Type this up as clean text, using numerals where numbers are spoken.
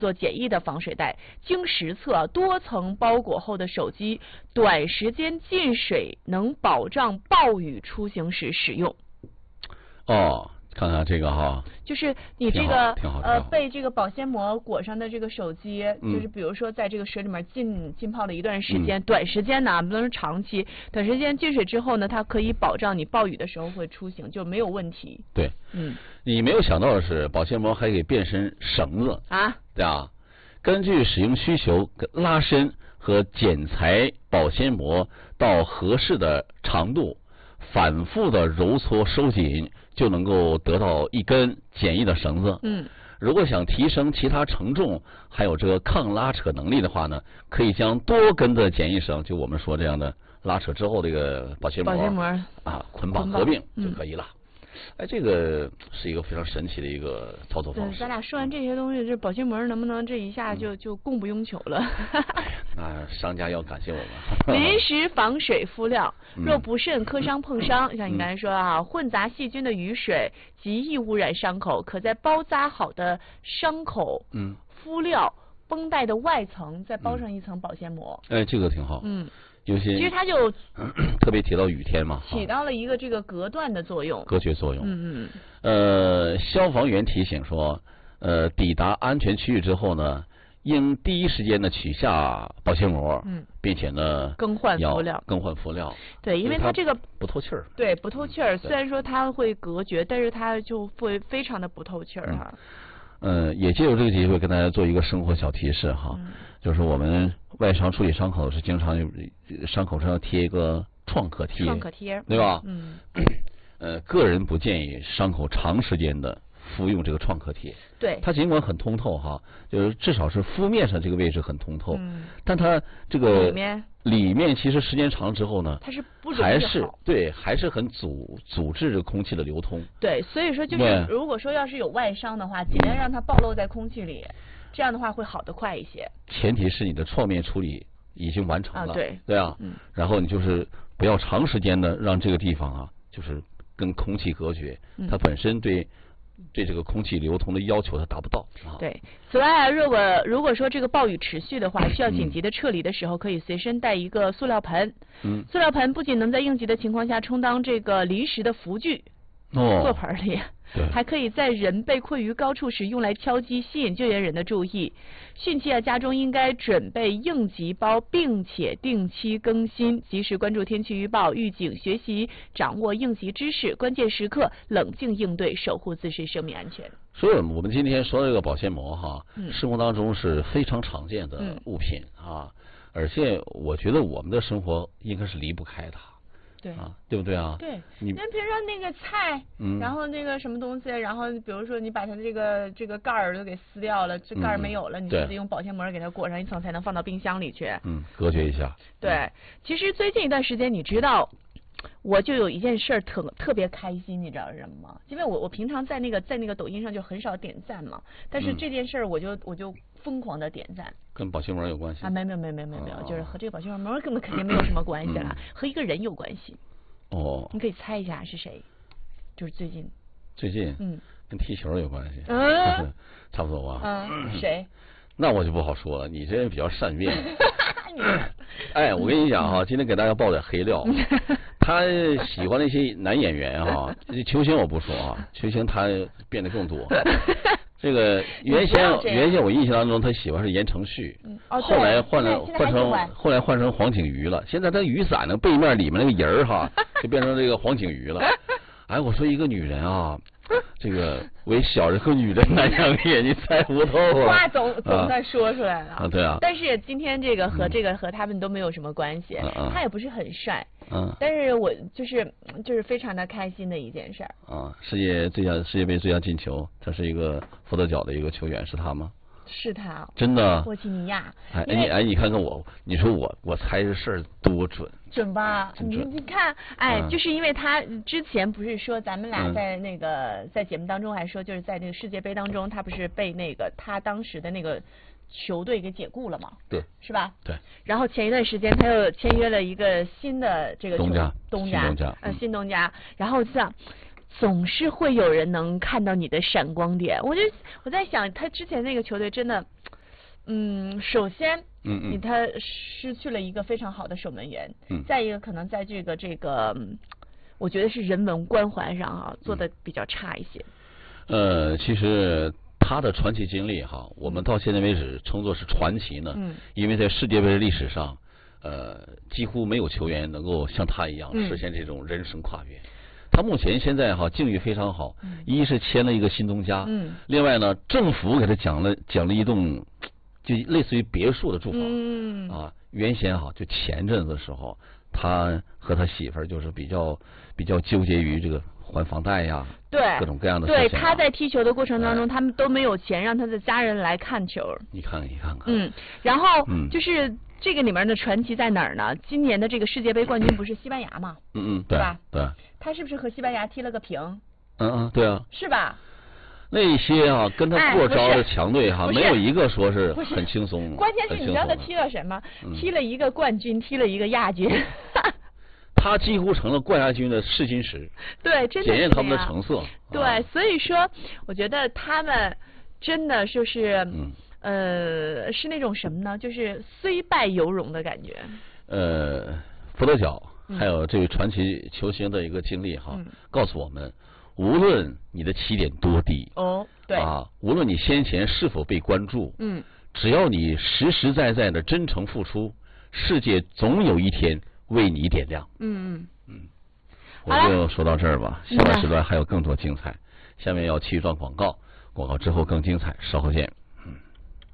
做简易的防水袋，经实测，多层包裹后的手机短时间进水，能保障暴雨出行时使用。 哦，看看这个哈， 就是你这个被这个保鲜膜裹上的这个手机，就是比如说在这个水里面浸泡了一段时间，短时间呢，不能说长期，短时间进水之后呢，它可以保障你暴雨的时候会出行，就没有问题。 对，你没有想到的是，保鲜膜还可以变身绳子啊，对啊，根据使用需求拉伸和剪裁保鲜膜到合适的长度，反复的揉搓收紧，就能够得到一根简易的绳子。如果想提升其他承重还有这个抗拉扯能力的话呢，可以将多根的简易绳，就我们说这样的拉扯之后这个保鲜膜啊捆绑合并就可以了。哎，这个是一个非常神奇的一个操作方式。 咱俩说完这些东西，这保鲜膜能不能这一下就供不应求了？ 那商家要感谢我们。 临时防水敷料，若不慎磕伤碰伤，像你刚才说啊，混杂细菌的雨水极易污染伤口，可在包扎好的伤口敷料绷带的外层再包上一层保鲜膜。 哎，这个挺好。有些其实它就特别提到雨天嘛， 起到了一个这个隔断的作用， 隔绝作用。消防员提醒说，抵达安全区域之后呢，应第一时间的取下保鲜膜，并且呢更换敷料。 对，因为它这个不透气儿。 对，不透气儿。虽然说它会隔绝，但是它就会非常的不透气儿哈。 也借由这个机会跟大家做一个生活小提示哈，就是我们外伤处理伤口是经常伤口上要贴一个创可贴，对吧？个人不建议伤口长时间的敷用这个创可贴。 对， 它尽管很通透哈，就是至少是敷面上这个位置很通透，但它这个里面其实时间长了之后呢， 它是不容易好， 还是很阻滞这个空气的流通。 对，所以说就是如果说要是有外伤的话，尽量让它暴露在空气里，这样的话会好得快一些。 前提是你的创面处理已经完成了， 对啊，然后你就是不要长时间的让这个地方啊，就是跟空气隔绝，它本身对这个空气流通的要求它达不到。 对，此外啊，如果说这个暴雨持续的话，需要紧急的撤离的时候，可以随身带一个塑料盆。塑料盆不仅能在应急的情况下充当这个临时的浮具，坐盆里，还可以在人被困于高处时用来敲击，吸引救援人的注意。汛期啊，家中应该准备应急包，并且定期更新，及时关注天气预报、预警，学习掌握应急知识，关键时刻冷静应对，守护自身生命安全。 所以我们今天说这个保鲜膜哈，生活当中是非常常见的物品啊，而且我觉得我们的生活应该是离不开它。 对啊，对不对啊？ 对，那比如说那个菜，然后那个什么东西，然后比如说你把它这个盖儿都给撕掉了，这盖儿没有了，你就得用保鲜膜给它裹上一层，才能放到冰箱里去。 隔绝一下。 对，其实最近一段时间，你知道，我就有一件事特别开心，你知道是什么吗？因为我平常在那个抖音上就很少点赞嘛，但是这件事我就疯狂的点赞。 跟保鲜膜有关系？ 啊，没有，就是和这个保鲜膜根本肯定没有什么关系了，和一个人有关系。 哦。 你可以猜一下是谁？就是最近。跟踢球有关系。差不多吧。 谁？ 那我就不好说了，你这人比较善变。哎，我跟你讲哈，今天给大家爆点黑料。他喜欢那些男演员哈，球星我不说啊，球星他变得更多。这个原先我印象当中他喜欢是言承旭，后来换成黄景瑜了。现在他雨伞的背面里面那个人儿哈，就变成这个黄景瑜了。哎，我说一个女人啊，这个为小人和女人难养眼，你猜不透啊。 话总算说出来了。 对啊。 但是今天这个和他们都没有什么关系，他也不是很帅。但是我就是非常的开心的一件事儿。 世界杯最佳进球，他是一个佛得角的一个球员，是他吗？ 是他。 真的。 波奇尼亚。 你看看我，你说我猜这事儿多准。 准吧？你看，就是因为他之前不是说咱们俩在节目当中还说，就是在那个世界杯当中，他不是被那个他当时的那个球队给解雇了嘛？ 对， 是吧？ 对。 然后前一段时间他又签约了一个新的这个新东家， 新东家。然后这样， 总是会有人能看到你的闪光点。我在想，他之前那个球队真的，首先，他失去了一个非常好的守门员，再一个可能在这个，我觉得是人文关怀上啊做的比较差一些。 其实他的传奇经历哈，我们到现在为止称作是传奇呢，因为在世界杯历史上，几乎没有球员能够像他一样实现这种人生跨越。他目前现在哈境遇非常好，一是签了一个新东家，另外呢，政府给他讲了一栋就类似于别墅的住房，啊，原先哈就前阵子的时候，他和他媳妇儿就是比较纠结于这个还房贷呀， 对各种各样的事情。 对，他在踢球的过程当中，他们都没有钱让他的家人来看球。 你看看。 然后就是这个里面的传奇在哪儿呢？今年的这个世界杯冠军不是西班牙吗？ 对吧？对。 他是不是和西班牙踢了个平？ 对啊。 是吧？ 那些啊跟他过招的强队哈，没有一个说是很轻松。 关键是你知道他踢了什么？踢了一个冠军，踢了一个亚军。 他几乎成了冠亚军的试金石。 对，真的检验他们的成色。 对，所以说我觉得他们真的就是是那种什么呢？就是虽败犹荣的感觉。 佛得角还有这位传奇球星的一个经历哈，告诉我们，无论你的起点多低， 对啊，无论你先前是否被关注，只要你实实在在的真诚付出，世界总有一天为你点亮。我就说到这儿吧，下半时段还有更多精彩。下面要去一段广告，广告之后更精彩，稍后见。